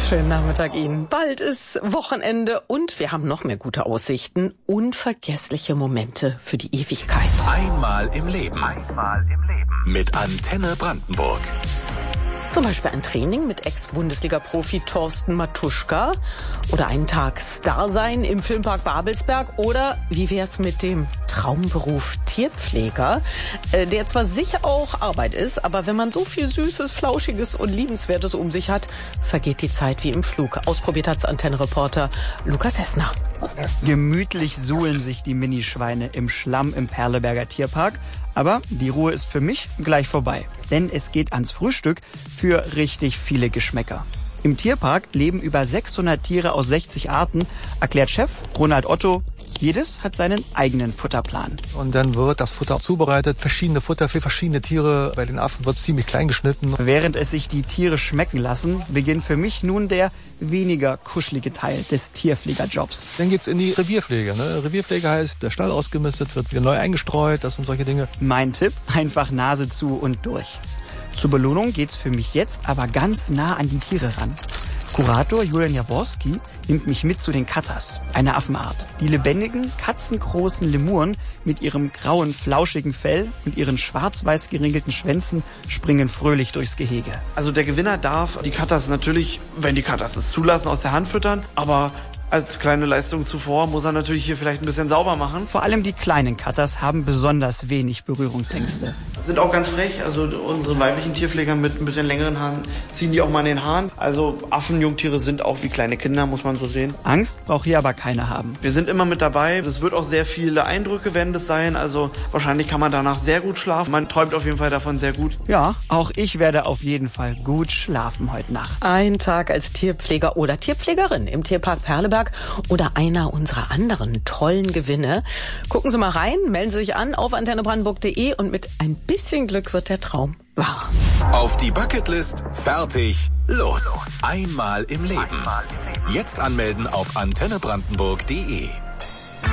Schönen Nachmittag Ihnen. Bald ist Wochenende und wir haben noch mehr gute Aussichten. Unvergessliche Momente für die Ewigkeit. Einmal im Leben. Mit Antenne Brandenburg. Zum Beispiel ein Training mit Ex-Bundesliga-Profi Thorsten Matuschka oder einen Tag Star sein im Filmpark Babelsberg oder wie wär's mit dem Traumberuf Tierpfleger, der zwar sicher auch Arbeit ist, aber wenn man so viel Süßes, Flauschiges und Liebenswertes um sich hat, vergeht die Zeit wie im Flug. Ausprobiert hat's Antenne-Reporter Lukas Hessner. Gemütlich suhlen sich die Minischweine im Schlamm im Perleberger Tierpark. Aber die Ruhe ist für mich gleich vorbei. Denn es geht ans Frühstück für richtig viele Geschmäcker. Im Tierpark leben über 600 Tiere aus 60 Arten, erklärt Chef Ronald Otto. Jedes hat seinen eigenen Futterplan. Und dann wird das Futter zubereitet, verschiedene Futter für verschiedene Tiere. Bei den Affen wird es ziemlich klein geschnitten. Während es sich die Tiere schmecken lassen, beginnt für mich nun der weniger kuschelige Teil des Tierpflegerjobs. Dann geht's in die Revierpflege. Revierpflege heißt, der Stall ausgemistet, wird wieder neu eingestreut, das sind solche Dinge. Mein Tipp, einfach Nase zu und durch. Zur Belohnung geht's für mich jetzt aber ganz nah an die Tiere ran. Kurator Julian Jaworski nimmt mich mit zu den Katas, einer Affenart. Die lebendigen, katzengroßen Lemuren mit ihrem grauen, flauschigen Fell und ihren schwarz-weiß geringelten Schwänzen springen fröhlich durchs Gehege. Also der Gewinner darf die Katas natürlich, wenn die Katas es zulassen, aus der Hand füttern, aber als kleine Leistung zuvor muss er natürlich hier vielleicht ein bisschen sauber machen. Vor allem die kleinen Katas haben besonders wenig Berührungsängste. Sind auch ganz frech, also unsere weiblichen Tierpfleger mit ein bisschen längeren Haaren ziehen die auch mal in den Haaren. Also Affenjungtiere sind auch wie kleine Kinder, muss man so sehen. Angst braucht hier aber keiner haben. Wir sind immer mit dabei, es wird auch sehr viele Eindrücke werden das sein, also wahrscheinlich kann man danach sehr gut schlafen. Man träumt auf jeden Fall davon sehr gut. Ja, auch ich werde auf jeden Fall gut schlafen heute Nacht. Ein Tag als Tierpfleger oder Tierpflegerin im Tierpark Perleberg oder einer unserer anderen tollen Gewinne. Gucken Sie mal rein, melden Sie sich an auf antennebrandenburg.de und mit ein bisschen Glück wird der Traum wahr. Auf die Bucketlist, fertig, los. Einmal im Leben. Jetzt anmelden auf antennebrandenburg.de.